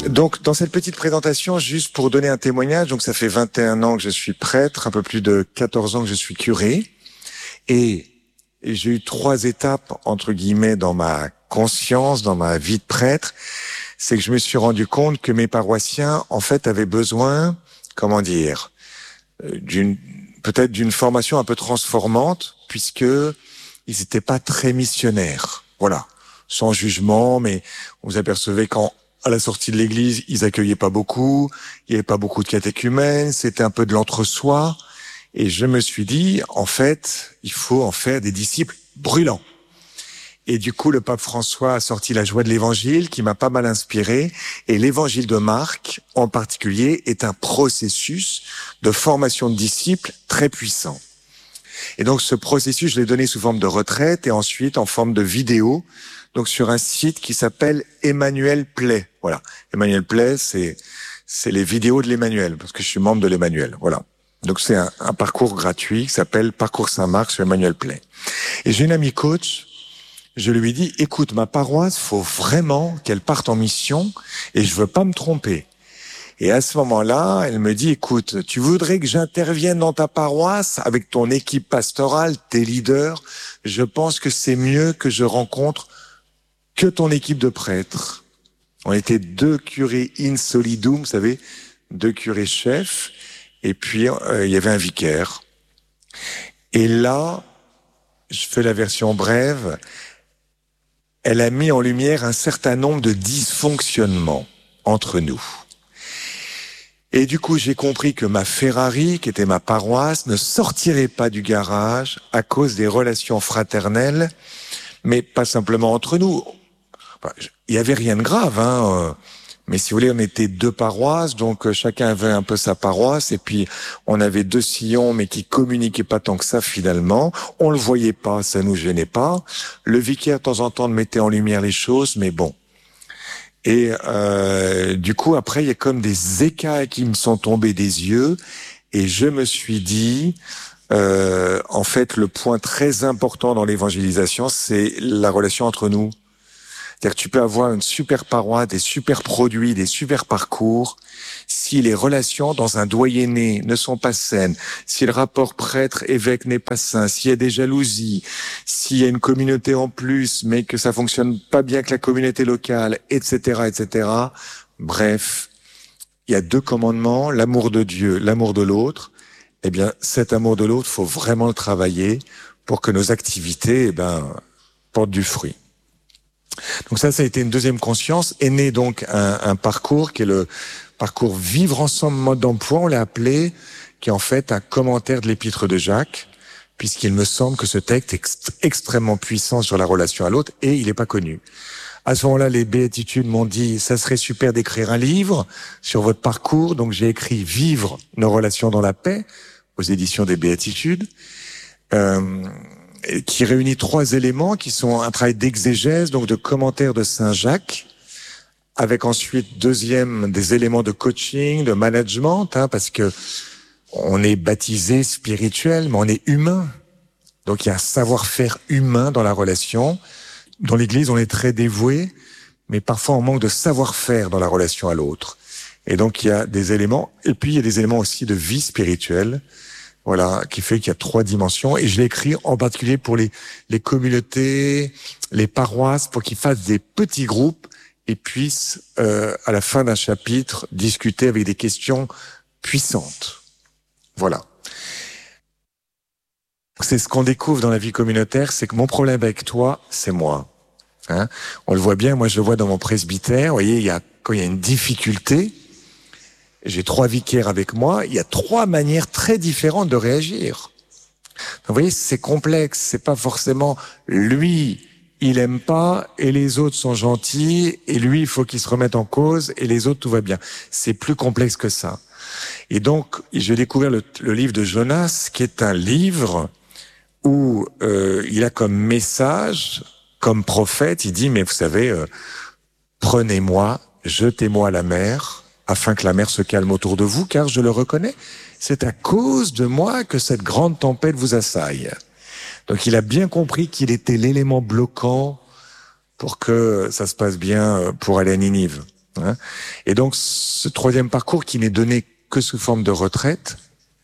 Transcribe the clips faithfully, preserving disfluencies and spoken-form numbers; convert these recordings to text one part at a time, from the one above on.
Donc, dans cette petite présentation, juste pour donner un témoignage, donc ça fait vingt et un ans que je suis prêtre, un peu plus de quatorze ans que je suis curé, et j'ai eu trois étapes, entre guillemets, dans ma conscience, dans ma vie de prêtre. C'est que je me suis rendu compte que mes paroissiens, en fait, avaient besoin, comment dire, d'une, peut-être d'une formation un peu transformante, puisque ils n'étaient pas très missionnaires. Voilà. Sans jugement, mais on vous apercevait qu'en à la sortie de l'église, ils accueillaient pas beaucoup, il y avait pas beaucoup de catéchumènes, c'était un peu de l'entre-soi. Et je me suis dit, en fait, il faut en faire des disciples brûlants. Et du coup, le pape François a sorti la joie de l'évangile, qui m'a pas mal inspiré. Et l'évangile de Marc, en particulier, est un processus de formation de disciples très puissant. Et donc, ce processus, je l'ai donné sous forme de retraite et ensuite en forme de vidéo, donc sur un site qui s'appelle Emmanuel Play. Voilà. Emmanuel Play, c'est, c'est les vidéos de l'Emmanuel, parce que je suis membre de l'Emmanuel. Voilà. Donc, c'est un, un parcours gratuit qui s'appelle Parcours Saint-Marc sur Emmanuel Play. Et j'ai une amie coach, je lui ai dit, écoute, ma paroisse, faut vraiment qu'elle parte en mission et je veux pas me tromper. Et à ce moment-là, elle me dit, écoute, tu voudrais que j'intervienne dans ta paroisse avec ton équipe pastorale, tes leaders? Je pense que c'est mieux que je rencontre que ton équipe de prêtres. On était deux curés in solidum, vous savez, deux curés chefs, et puis euh, il y avait un vicaire. Et là, je fais la version brève, elle a mis en lumière un certain nombre de dysfonctionnements entre nous. Et du coup, j'ai compris que ma Ferrari, qui était ma paroisse, ne sortirait pas du garage à cause des relations fraternelles, mais pas simplement entre nous. Enfin, il y avait rien de grave, hein. Mais si vous voulez, on était deux paroisses, donc chacun avait un peu sa paroisse, et puis on avait deux sillons, mais qui communiquaient pas tant que ça finalement. On le voyait pas, ça nous gênait pas. Le vicaire, de temps en temps, mettait en lumière les choses, mais bon. Et euh, du coup, après, il y a comme des écailles qui me sont tombés des yeux, et je me suis dit, euh, en fait, le point très important dans l'évangélisation, c'est la relation entre nous. C'est-à-dire que tu peux avoir une super paroisse, des super produits, des super parcours, si les relations dans un doyenné ne sont pas saines, si le rapport prêtre-évêque n'est pas sain, s'il y a des jalousies, s'il y a une communauté en plus, mais que ça fonctionne pas bien avec la communauté locale, et cetera, et cetera. Bref, il y a deux commandements, l'amour de Dieu, l'amour de l'autre. Eh bien, cet amour de l'autre, faut vraiment le travailler pour que nos activités, eh ben, portent du fruit. Donc ça, ça a été une deuxième conscience. Est né donc un, un parcours qui est le parcours Vivre ensemble mode d'emploi, on l'a appelé, qui est en fait un commentaire de l'épître de Jacques, puisqu'il me semble que ce texte est ext- extrêmement puissant sur la relation à l'autre et il n'est pas connu. À ce moment-là, les béatitudes m'ont dit, ça serait super d'écrire un livre sur votre parcours. Donc j'ai écrit Vivre nos relations dans la paix aux éditions des béatitudes. Euh, qui réunit trois éléments qui sont un travail d'exégèse, donc de commentaire de Saint Jacques, avec ensuite, deuxième, des éléments de coaching, de management, hein, parce que on est baptisé spirituel, mais on est humain. Donc il y a un savoir-faire humain dans la relation. Dans l'Église, on est très dévoué, mais parfois on manque de savoir-faire dans la relation à l'autre. Et donc il y a des éléments, et puis il y a des éléments aussi de vie spirituelle, voilà, qui fait qu'il y a trois dimensions. Et je l'ai écrit en particulier pour les, les communautés, les paroisses, pour qu'ils fassent des petits groupes et puissent, euh, à la fin d'un chapitre, discuter avec des questions puissantes. Voilà. C'est ce qu'on découvre dans la vie communautaire, c'est que mon problème avec toi, c'est moi. Hein, on le voit bien, moi je le vois dans mon presbytère. Vous voyez, il y a, quand il y a une difficulté, j'ai trois vicaires avec moi, il y a trois manières très différentes de réagir. Donc, vous voyez, c'est complexe, c'est pas forcément lui, il aime pas et les autres sont gentils et lui, il faut qu'il se remette en cause et les autres, tout va bien. C'est plus complexe que ça. Et donc, j'ai découvert le, le livre de Jonas, qui est un livre où euh, il a comme message, comme prophète, il dit, mais vous savez, euh, prenez-moi, jetez-moi à la mer, afin que la mer se calme autour de vous, car je le reconnais, c'est à cause de moi que cette grande tempête vous assaille. Donc il a bien compris qu'il était l'élément bloquant pour que ça se passe bien pour aller à Ninive. Hein. Et donc, ce troisième parcours qui n'est donné que sous forme de retraite.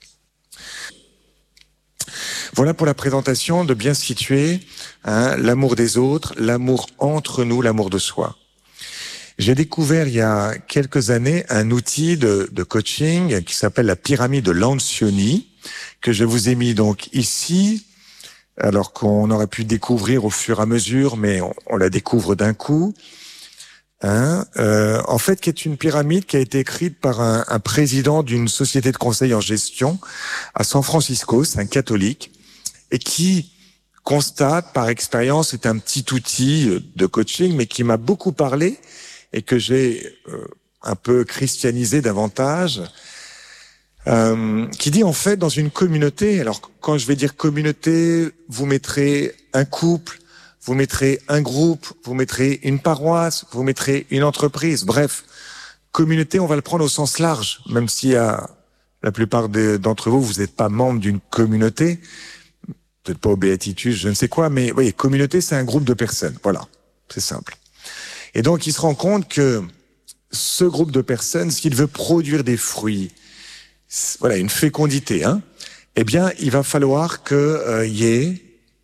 Voilà pour la présentation, de bien situer hein, l'amour des autres, l'amour entre nous, l'amour de soi. J'ai découvert il y a quelques années un outil de, de coaching qui s'appelle la pyramide de Lencioni, que je vous ai mis donc ici, alors qu'on aurait pu découvrir au fur et à mesure, mais on, on la découvre d'un coup. Hein, euh, en fait, qui est une pyramide qui a été écrite par un, un président d'une société de conseil en gestion à San Francisco, c'est un catholique, et qui constate par expérience, c'est un petit outil de coaching, mais qui m'a beaucoup parlé et que j'ai euh, un peu christianisé davantage, euh, qui dit en fait dans une communauté, alors quand je vais dire communauté, vous mettrez un couple, vous mettrez un groupe, vous mettrez une paroisse, vous mettrez une entreprise, bref, communauté, on va le prendre au sens large, même si à la plupart des, d'entre vous, vous n'êtes pas membre d'une communauté, peut-être pas au béatitude, je ne sais quoi, mais oui, communauté, c'est un groupe de personnes, voilà, c'est simple. Et donc, il se rend compte que ce groupe de personnes, s'il veut produire des fruits, voilà, une fécondité, hein, eh bien, il va falloir que euh, y ait,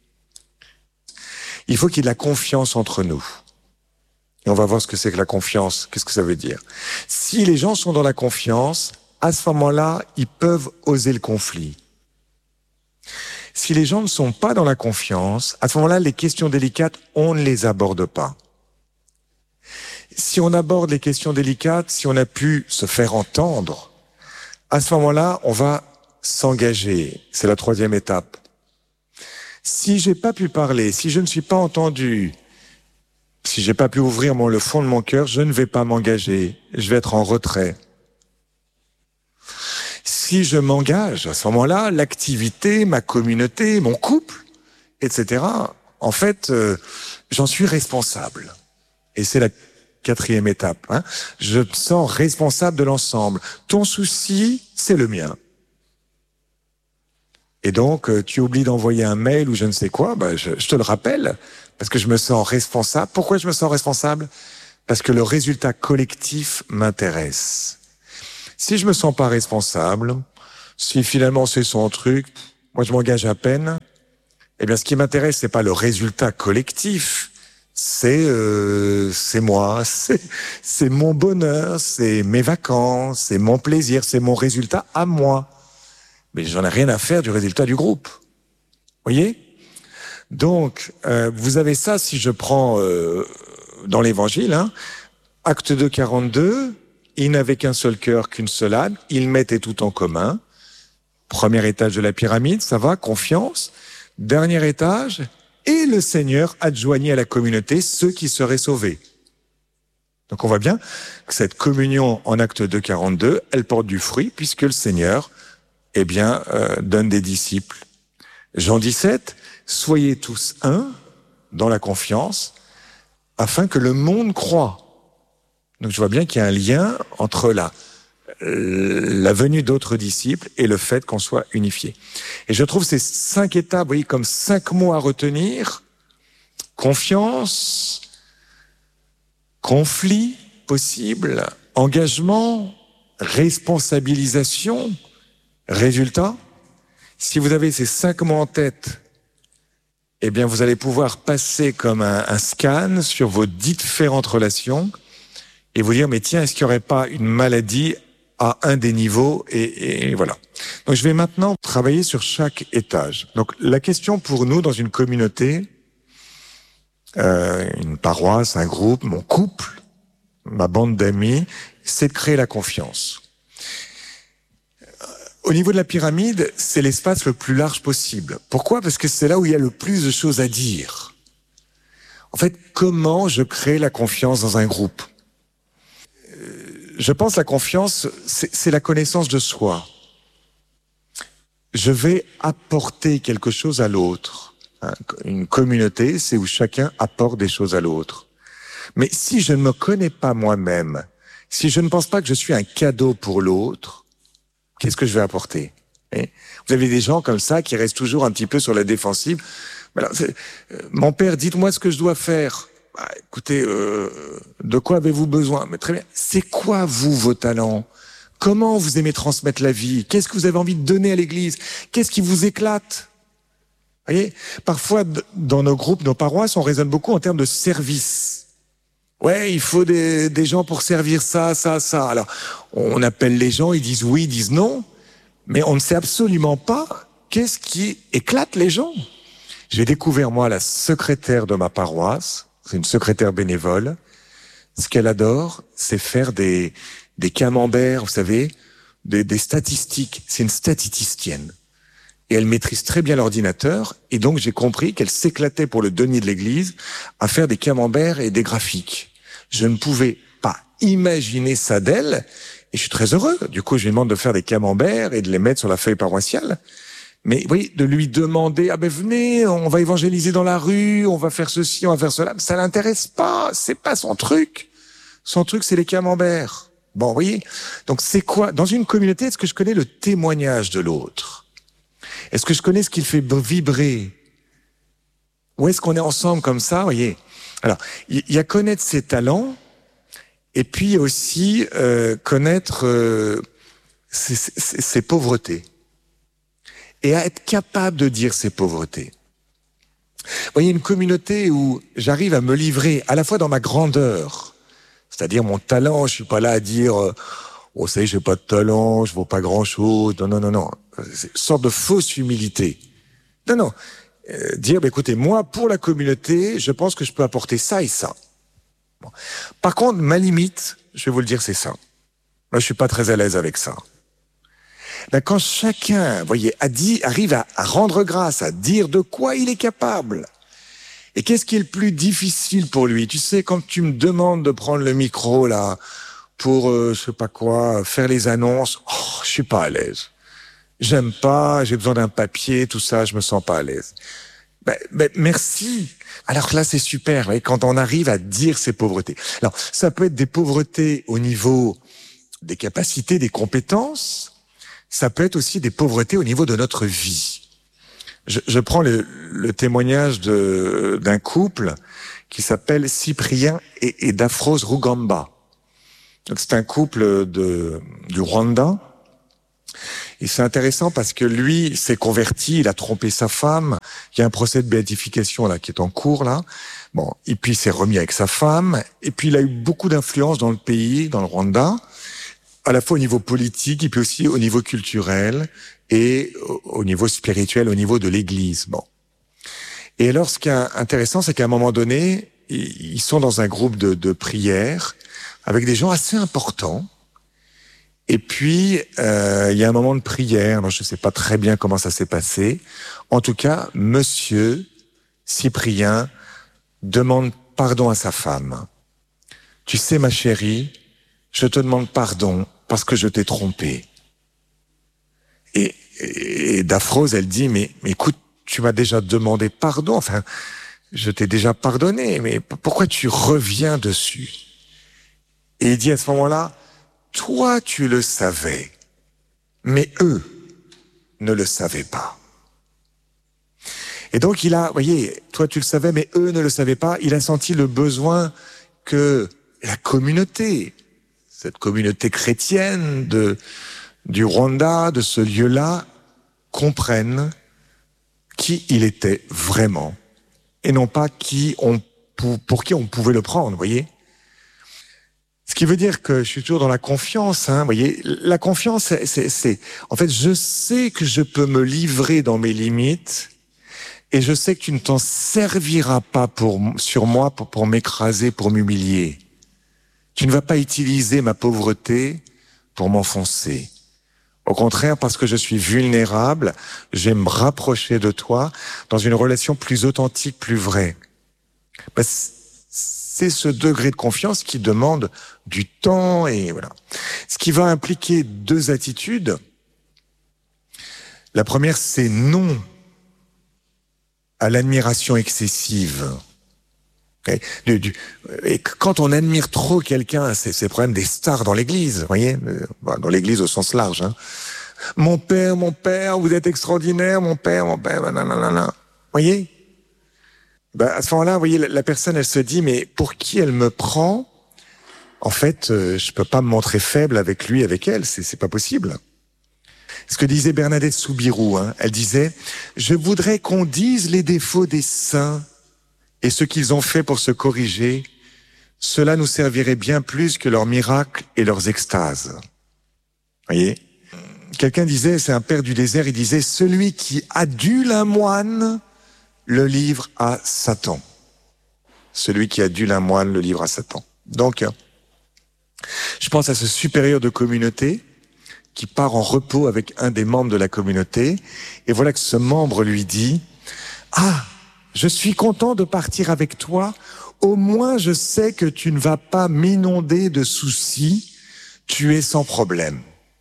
il faut qu'il y ait de la confiance entre nous. Et on va voir ce que c'est que la confiance, qu'est-ce que ça veut dire. Si les gens sont dans la confiance, à ce moment-là, ils peuvent oser le conflit. Si les gens ne sont pas dans la confiance, à ce moment-là, les questions délicates, on ne les aborde pas. Si on aborde les questions délicates, si on a pu se faire entendre, à ce moment-là, on va s'engager. C'est la troisième étape. Si j'ai pas pu parler, si je ne suis pas entendu, si j'ai pas pu ouvrir mon, le fond de mon cœur, je ne vais pas m'engager. Je vais être en retrait. Si je m'engage, à ce moment-là, l'activité, ma communauté, mon couple, et cetera, en fait, euh, j'en suis responsable. Et c'est la quatrième étape. Hein. Je me sens responsable de l'ensemble. Ton souci, c'est le mien. Et donc, euh, tu oublies d'envoyer un mail ou je ne sais quoi, bah, je, je te le rappelle, parce que je me sens responsable. Pourquoi je me sens responsable ? Parce que le résultat collectif m'intéresse. Si je me sens pas responsable, si finalement c'est son truc, moi je m'engage à peine, eh bien ce qui m'intéresse, c'est pas le résultat collectif, c'est euh, c'est moi, c'est c'est mon bonheur, c'est mes vacances, c'est mon plaisir, c'est mon résultat à moi. Mais j'en ai rien à faire du résultat du groupe. Voyez ? Donc euh, vous avez ça si je prends euh, dans l'Évangile, hein, Acte deux, quarante-deux. Ils n'avaient qu'un seul cœur, qu'une seule âme. Ils mettaient tout en commun. Premier étage de la pyramide, ça va, confiance. Dernier étage, et le Seigneur adjoignit à la communauté ceux qui seraient sauvés. Donc on voit bien que cette communion en Acte deux, quarante-deux, elle porte du fruit puisque le Seigneur, eh bien, euh, donne des disciples. Jean dix-sept, soyez tous un dans la confiance afin que le monde croie. Donc je vois bien qu'il y a un lien entre la, la venue d'autres disciples et le fait qu'on soit unifié. Et je trouve ces cinq étapes, vous voyez, comme cinq mots à retenir. Confiance, conflit possible, engagement, responsabilisation, résultat. Si vous avez ces cinq mots en tête, eh bien vous allez pouvoir passer comme un, un scan sur vos différentes relations et vous dire, mais tiens, est-ce qu'il n'y aurait pas une maladie à un des niveaux et, et voilà. Donc je vais maintenant travailler sur chaque étage. Donc la question pour nous dans une communauté, euh, une paroisse, un groupe, mon couple, ma bande d'amis, c'est de créer la confiance. Au niveau de la pyramide, c'est l'espace le plus large possible. Pourquoi ? Parce que c'est là où il y a le plus de choses à dire. En fait, comment je crée la confiance dans un groupe ? Je pense que la confiance, c'est, c'est la connaissance de soi. Je vais apporter quelque chose à l'autre. Une communauté, c'est où chacun apporte des choses à l'autre. Mais si je ne me connais pas moi-même, si je ne pense pas que je suis un cadeau pour l'autre, qu'est-ce que je vais apporter ? Vous avez des gens comme ça qui restent toujours un petit peu sur la défensive. Alors, mon père, dites-moi ce que je dois faire. bah, écoutez, euh, de quoi avez-vous besoin? Mais très bien. C'est quoi, vous, vos talents? Comment vous aimez transmettre la vie? Qu'est-ce que vous avez envie de donner à l'église? Qu'est-ce qui vous éclate? Vous voyez, parfois, dans nos groupes, nos paroisses, on raisonne beaucoup en termes de service. Ouais, il faut des, des gens pour servir ça, ça, ça. Alors, on appelle les gens, ils disent oui, ils disent non, mais on ne sait absolument pas qu'est-ce qui éclate les gens. J'ai découvert, moi, la secrétaire de ma paroisse, c'est une secrétaire bénévole. Ce qu'elle adore, c'est faire des, des camemberts, vous savez, des, des statistiques. C'est une statisticienne. Et elle maîtrise très bien l'ordinateur. Et donc, j'ai compris qu'elle s'éclatait pour le denier de l'église à faire des camemberts et des graphiques. Je ne pouvais pas imaginer ça d'elle. Et je suis très heureux. Du coup, je lui demande de faire des camemberts et de les mettre sur la feuille paroissiale. Mais vous voyez, de lui demander, ah ben venez, on va évangéliser dans la rue, on va faire ceci, on va faire cela, ça l'intéresse pas, c'est pas son truc. Son truc, c'est les camemberts. Bon, vous voyez, donc c'est quoi? Dans une communauté, est-ce que je connais le témoignage de l'autre? Est-ce que je connais ce qu'il fait vibrer? Ou est-ce qu'on est ensemble comme ça, vous voyez? Alors, il y, y a connaître ses talents, et puis aussi euh, connaître euh, ses, ses, ses pauvretés. Et à être capable de dire ses pauvretés. Vous voyez, une communauté où j'arrive à me livrer à la fois dans ma grandeur, c'est-à-dire mon talent, je suis pas là à dire oh, vous savez, j'ai pas de talent, je vaux pas grand-chose. Non, non, non, non. C'est une sorte de fausse humilité. Non, non. Euh, dire, bah, écoutez, moi, pour la communauté, je pense que je peux apporter ça et ça. Bon. Par contre, ma limite, je vais vous le dire, c'est ça. Moi, je suis pas très à l'aise avec ça. Ben, quand chacun, vous voyez, a dit, arrive à, à rendre grâce, à dire de quoi il est capable. Et qu'est-ce qui est le plus difficile pour lui? Tu sais, quand tu me demandes de prendre le micro, là, pour, euh, je sais pas quoi, faire les annonces, oh, je suis pas à l'aise. J'aime pas, j'ai besoin d'un papier, tout ça, je me sens pas à l'aise. Ben, ben, merci. Alors là, c'est super, vous voyez, quand on arrive à dire ses pauvretés. Alors, ça peut être des pauvretés au niveau des capacités, des compétences. Ça peut être aussi des pauvretés au niveau de notre vie. Je, je prends le, le témoignage de, d'un couple qui s'appelle Cyprien et, et Daphrose Rugamba. Donc c'est un couple de, du Rwanda. Et c'est intéressant parce que lui s'est converti, il a trompé sa femme. Il y a un procès de béatification là qui est en cours là. Bon, et puis il s'est remis avec sa femme. Et puis il a eu beaucoup d'influence dans le pays, dans le Rwanda, à la fois au niveau politique et puis aussi au niveau culturel et au niveau spirituel, au niveau de l'Église. Bon. Et alors, ce qui est intéressant, c'est qu'à un moment donné, ils sont dans un groupe de, de prière avec des gens assez importants. Et puis, euh, il y a un moment de prière. Alors, je ne sais pas très bien comment ça s'est passé. En tout cas, Monsieur Cyprien demande pardon à sa femme. Tu sais, ma chérie, je te demande pardon parce que je t'ai trompé. Et, et, et Daphrose, elle dit, mais, mais écoute, tu m'as déjà demandé pardon, enfin, je t'ai déjà pardonné, mais pourquoi tu reviens dessus? Et il dit à ce moment-là, toi tu le savais, mais eux ne le savaient pas. Et donc il a, vous voyez, toi tu le savais, mais eux ne le savaient pas, il a senti le besoin que la communauté, cette communauté chrétienne de, du Rwanda, de ce lieu-là, comprenne qui il était vraiment et non pas qui on, pour, pour qui on pouvait le prendre, vous voyez. Ce qui veut dire que je suis toujours dans la confiance, hein, vous voyez. La confiance, c'est, c'est, c'est, en fait, je sais que je peux me livrer dans mes limites et je sais que tu ne t'en serviras pas pour, sur moi pour, pour m'écraser, pour m'humilier. Tu ne vas pas utiliser ma pauvreté pour m'enfoncer. Au contraire, parce que je suis vulnérable, je vais me rapprocher de toi dans une relation plus authentique, plus vraie. Parce c'est ce degré de confiance qui demande du temps et voilà. Ce qui va impliquer deux attitudes. La première, c'est non à l'admiration excessive. Okay. Du, du, et quand on admire trop quelqu'un, c'est, c'est le problème des stars dans l'église, vous voyez, dans l'église au sens large. Hein. Mon père, mon père, vous êtes extraordinaire, mon père, mon père, nanana. Vous voyez. Ben, à ce moment-là, vous voyez, la, la personne, elle se dit, mais pour qui elle me prend? En fait, euh, je peux pas me montrer faible avec lui, avec elle, c'est, c'est pas possible. Ce que disait Bernadette Soubirous, hein, elle disait, je voudrais qu'on dise les défauts des saints et ce qu'ils ont fait pour se corriger. Cela nous servirait bien plus que leurs miracles et leurs extases. Voyez? Quelqu'un disait, c'est un père du désert, il disait, celui qui adule un moine, le livre à Satan. Celui qui adule un moine, le livre à Satan. Donc, je pense à ce supérieur de communauté qui part en repos avec un des membres de la communauté, et voilà que ce membre lui dit, ah, je suis content de partir avec toi, au moins je sais que tu ne vas pas m'inonder de soucis, tu es sans problème.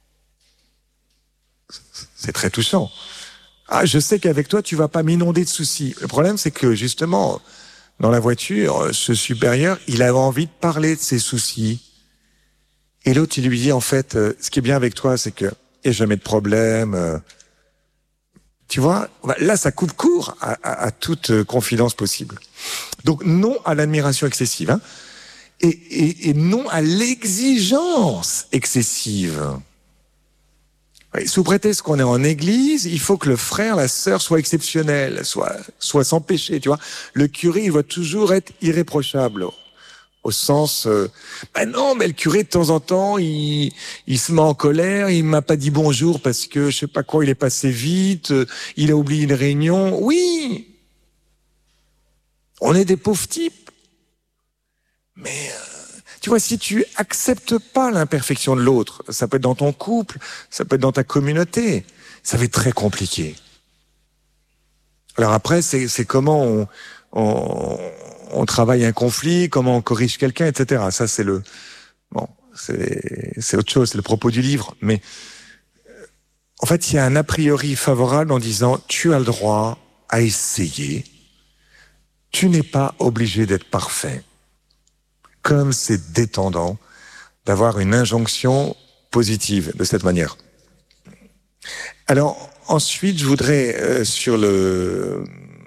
C'est très touchant. Ah, je sais qu'avec toi, tu vas pas m'inonder de soucis. Le problème, c'est que, justement, dans la voiture, ce supérieur, il avait envie de parler de ses soucis. Et l'autre, il lui dit, en fait, euh, ce qui est bien avec toi, c'est que il n'y a jamais de problème. Euh, tu vois, là, ça coupe court à, à, à toute euh, confidence possible. Donc, non à l'admiration excessive, hein, et, et, et non à l'exigence excessive. Sous prétexte qu'on est en église, il faut que le frère, la sœur soit exceptionnel, soit, soit sans péché, tu vois. Le curé, il doit toujours être irréprochable. Au sens, euh, ben non, mais le curé, de temps en temps, il, il se met en colère, il m'a pas dit bonjour parce que, je sais pas quoi, il est passé vite, il a oublié une réunion. Oui! On est des pauvres types. Mais, euh, tu vois, si tu acceptes pas l'imperfection de l'autre, ça peut être dans ton couple, ça peut être dans ta communauté, ça va être très compliqué. Alors après, c'est, c'est comment on, on, on travaille un conflit, comment on corrige quelqu'un, et cetera. Ça, c'est le, bon, c'est, c'est autre chose, c'est le propos du livre. Mais, en fait, il y a un a priori favorable en disant, tu as le droit à essayer. Tu n'es pas obligé d'être parfait. Comme c'est détendant d'avoir une injonction positive de cette manière. Alors, ensuite, je voudrais, euh, sur le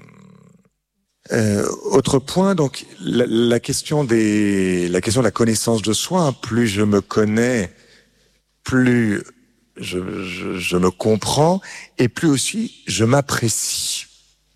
euh, autre point, donc la, la question des, la question de la connaissance de soi. Hein, plus je me connais, plus je, je, je me comprends, et plus aussi je m'apprécie.